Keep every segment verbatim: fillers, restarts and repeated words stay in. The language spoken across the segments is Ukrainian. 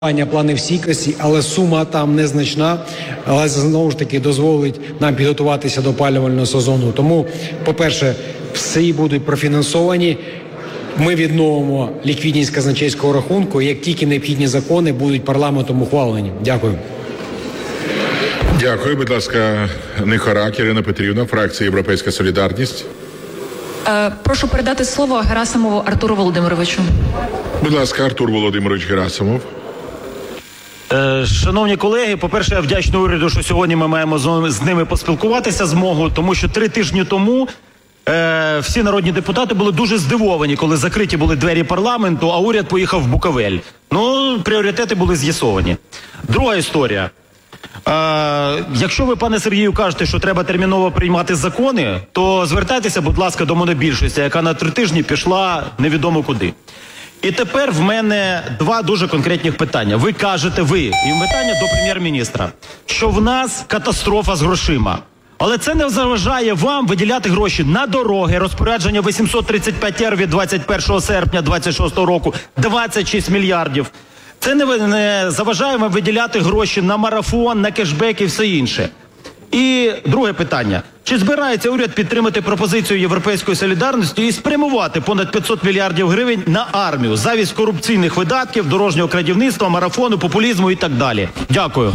планів стійкості, але сума там незначна, але знову ж таки дозволить нам підготуватися до опалювального сезону. Тому, по-перше, всі будуть профінансовані. Ми відновимо ліквідність казначейського рахунку, як тільки необхідні закони будуть парламентом ухвалені. Дякую. Дякую. Будь ласка, Нихорак Ірина Петрівна, фракція «Європейська солідарність». Е, прошу передати слово Герасимову Артуру Володимировичу. Будь ласка, Артур Володимирович Герасимов. Шановні колеги, по-перше, я вдячний уряду, що сьогодні ми маємо з ними поспілкуватися змогу, тому що три тижні тому е, всі народні депутати були дуже здивовані, коли закриті були двері парламенту, а уряд поїхав в Буковель. Ну, пріоритети були з'ясовані. Друга історія. Е, якщо ви, пане Сергію, кажете, що треба терміново приймати закони, то звертайтеся, будь ласка, до монобільшості, яка на три тижні пішла невідомо куди. І тепер в мене два дуже конкретних питання. Ви кажете, ви, і питання до прем'єр-міністра, що в нас катастрофа з грошима. Але це не заважає вам виділяти гроші на дороги, розпорядження вісімсот тридцять п'ять ер від двадцять першого серпня двадцять шостого року, двадцять шість мільярдів. Це не, не заважає вам виділяти гроші на марафон, на кешбек і все інше. І друге питання. Чи збирається уряд підтримати пропозицію Європейської солідарності і спрямувати понад п'ятсот мільярдів гривень на армію, замість корупційних видатків, дорожнього крадівництва, марафону, популізму і так далі? Дякую.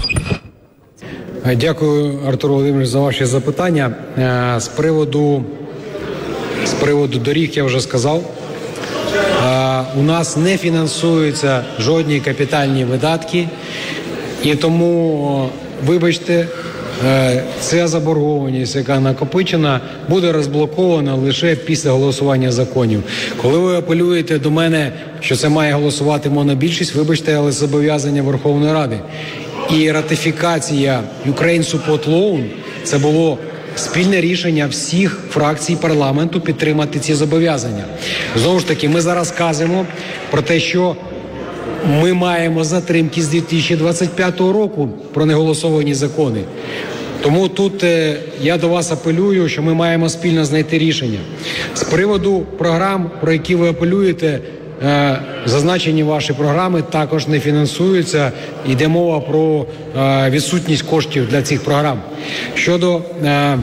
Дякую, Артур Володимирович, за ваші запитання. З приводу, з приводу доріг я вже сказав. У нас не фінансуються жодні капітальні видатки, і тому, вибачте, ця заборгованість, яка накопичена, буде розблокована лише після голосування законів. Коли ви апелюєте до мене, що це має голосувати монобільшість, вибачте, але зобов'язання Верховної Ради. І ратифікація Ukraine Support Loan – це було спільне рішення всіх фракцій парламенту підтримати ці зобов'язання. Знову ж таки, ми зараз кажемо про те, що ми маємо затримки з дві тисячі двадцять п'ятого року про неголосовані закони. Тому тут е, я до вас апелюю, що ми маємо спільно знайти рішення. З приводу програм, про які ви апелюєте, е, зазначені ваші програми також не фінансуються. Йде мова про е, відсутність коштів для цих програм. Щодо е,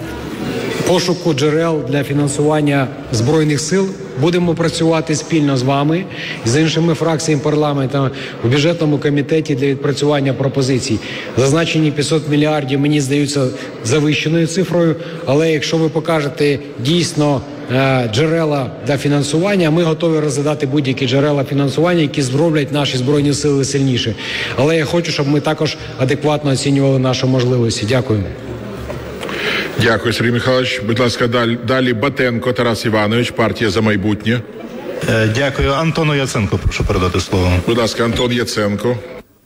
пошуку джерел для фінансування Збройних сил, будемо працювати спільно з вами і з іншими фракціями парламенту у бюджетному комітеті для відпрацювання пропозицій. Зазначені п'ятсот мільярдів, мені здаються, завищеною цифрою, але якщо ви покажете дійсно джерела для фінансування, ми готові розглядати будь-які джерела фінансування, які зроблять наші Збройні сили сильніше. Але я хочу, щоб ми також адекватно оцінювали наші можливості. Дякую. Дякую, Сергій Михайлович. Будь ласка, далі, далі Батенко Тарас Іванович, партія «За майбутнє». Дякую. Антону Яценко прошу передати слово. Будь ласка, Антон Яценко.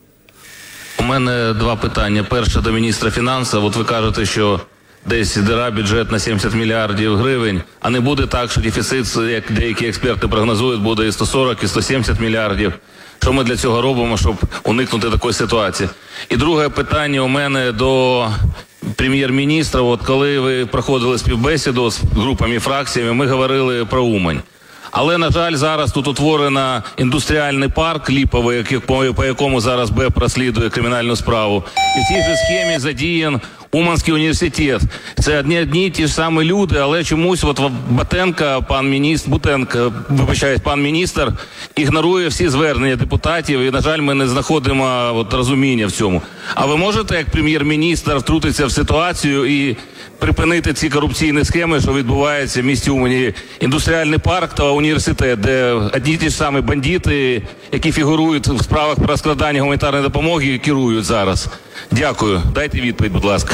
У мене два питання. Перше до міністра фінансів. От ви кажете, що десь дира бюджет на сімдесят мільярдів гривень, а не буде так, що дефіцит, як деякі експерти прогнозують, буде і сто сорок, і сто сімдесят мільярдів. Що ми для цього робимо, щоб уникнути такої ситуації? І друге питання у мене до прем'єр-міністра. От коли ви проходили співбесіду з групами і фракціями, ми говорили про Умань. Але, на жаль, зараз тут утворено індустріальний парк ліповий, по якому зараз БЕП розслідує кримінальну справу. І в цій же схемі задіян Уманський університет. Це одні одні й ті ж самі люди, але чомусь от Батенко, пан міністр, Бутенко, вибачаюсь, пан міністр, ігнорує всі звернення депутатів, і, на жаль, ми не знаходимо от розуміння в цьому. А ви можете, як прем'єр-міністр, втрутитися в ситуацію і припинити ці корупційні схеми, що відбуваються в місті Умані? Індустріальний парк та університет, де одні ті ж самі бандити, які фігурують в справах про розкрадання гуманітарної допомоги, керують зараз. Дякую. Дайте відповідь, будь ласка.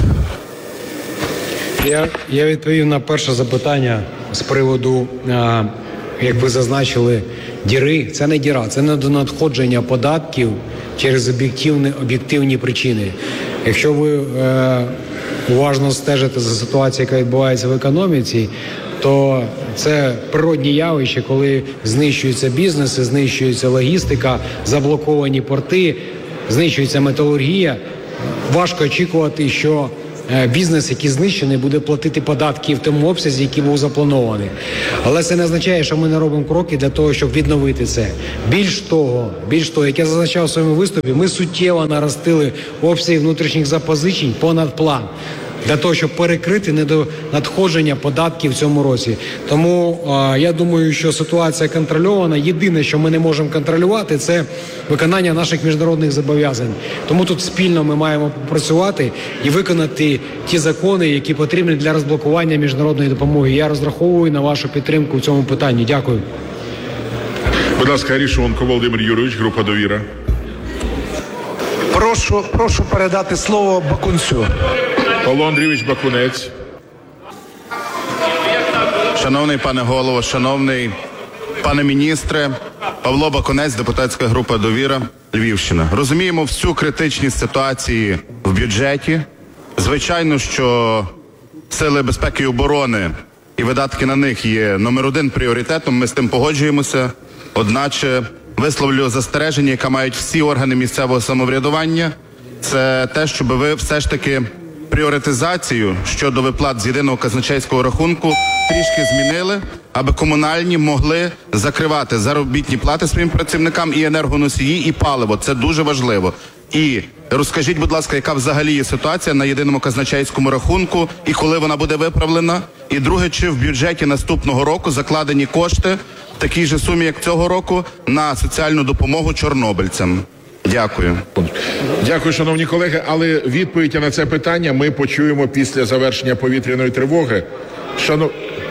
Я, я відповів на перше запитання з приводу, а, як ви зазначили, діри. Це не діра, це не надходження податків через об'єктивні, об'єктивні причини. Якщо ви е, уважно стежите за ситуацією, яка відбувається в економіці, то це природні явища, коли знищуються бізнеси, знищується логістика, заблоковані порти, знищується металургія. Важко очікувати, що е, бізнес, який знищений, буде платити податки в тому обсязі, який був запланований. Але це не означає, що ми не робимо кроки для того, щоб відновити це. Більш того, більш того, як я зазначав у своєму виступі, ми суттєво наростили обсяги внутрішніх запозичень понад план, для того, щоб перекрити недонадходження податків в цьому році. Тому е, я думаю, що ситуація контрольована. Єдине, що ми не можемо контролювати, це виконання наших міжнародних зобов'язань. Тому тут спільно ми маємо попрацювати і виконати ті закони, які потрібні для розблокування міжнародної допомоги. Я розраховую на вашу підтримку в цьому питанні. Дякую. Будь ласка, Арешонков Володимир Юрійович, група «Довіра». Прошу, прошу передати слово Бакунцю. Павло Андрійович Бакунець. Шановний пане голово, шановний пане міністре, Павло Бакунець, депутатська група «Довіра», Львівщина. Розуміємо всю критичність ситуації в бюджеті. Звичайно, що сили безпеки і оборони і видатки на них є номер один пріоритетом, ми з тим погоджуємося. Одначе висловлю застереження, яке мають всі органи місцевого самоврядування, це те, щоб ви все ж таки пріоритизацію щодо виплат з єдиного казначейського рахунку трішки змінили, аби комунальні могли закривати заробітні плати своїм працівникам і енергоносії, і паливо. Це дуже важливо. І розкажіть, будь ласка, яка взагалі є ситуація на єдиному казначейському рахунку і коли вона буде виправлена? І друге, чи в бюджеті наступного року закладені кошти в такій же сумі, як цього року, на соціальну допомогу чорнобильцям? Дякую. Дякую, шановні колеги, але відповідь на це питання ми почуємо після завершення повітряної тривоги. Шанов...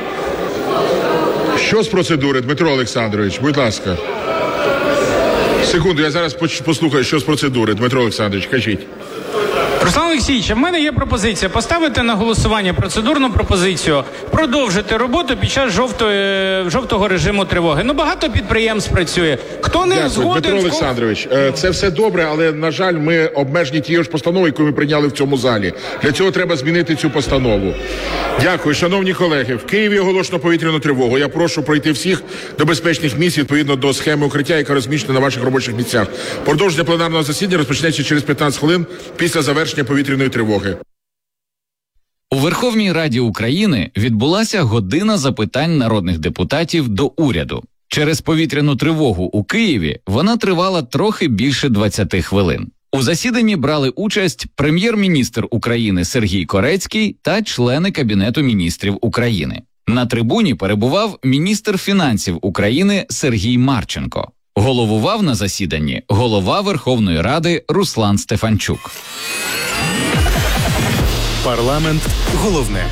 Що з процедури, Дмитро Олександрович, будь ласка. Секунду, я зараз послухаю, що з процедури. Дмитро Олександрович, кажіть. Руслан Олексійович, в мене є пропозиція поставити на голосування процедурну пропозицію продовжити роботу під час жовтої, жовтого режиму тривоги. Ну, багато підприємств працює. Хто не Дякую, згоден... Дмитро Олександрович, це все добре, але, на жаль, ми обмежені тією ж постановою, яку ми прийняли в цьому залі. Для цього треба змінити цю постанову. Дякую, шановні колеги. В Києві оголошено повітряну тривогу. Я прошу пройти всіх до безпечних місць відповідно до схеми укриття, яка розміщена на ваших робочих місцях. Продовження пленарного засідання розпочнеться через п'ятнадцять хвилин після завершення повітряної тривоги. У Верховній Раді України відбулася година запитань народних депутатів до уряду. Через повітряну тривогу у Києві вона тривала трохи більше двадцяти хвилин. У засіданні брали участь прем'єр-міністр України Сергій Корецький та члени Кабінету міністрів України. На трибуні перебував міністр фінансів України Сергій Марченко. Головував на засіданні голова Верховної Ради Руслан Стефанчук. Парламент головне.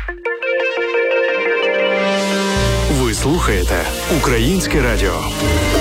Ви слухаєте Українське радіо.